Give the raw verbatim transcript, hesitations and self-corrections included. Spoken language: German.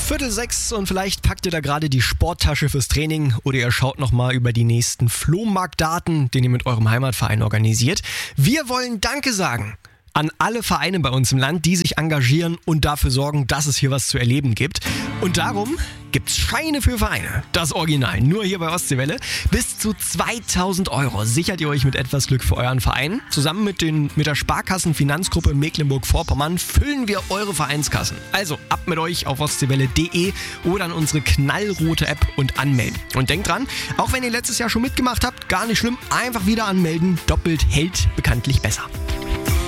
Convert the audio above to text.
Viertel sechs und vielleicht packt ihr da gerade die Sporttasche fürs Training oder ihr schaut nochmal über die nächsten Flohmarktdaten, den ihr mit eurem Heimatverein organisiert. Wir wollen Danke sagen an alle Vereine bei uns im Land, die sich engagieren und dafür sorgen, dass es hier was zu erleben gibt. Und darum gibt's Scheine für Vereine. Das Original, nur hier bei Ostseewelle. Bis zu zweitausend Euro sichert ihr euch mit etwas Glück für euren Verein. Zusammen mit, den, mit der Sparkassenfinanzgruppe Mecklenburg-Vorpommern füllen wir eure Vereinskassen. Also ab mit euch auf ostseewelle punkt de oder an unsere knallrote App und anmelden. Und denkt dran, auch wenn ihr letztes Jahr schon mitgemacht habt, gar nicht schlimm, einfach wieder anmelden. Doppelt hält bekanntlich besser.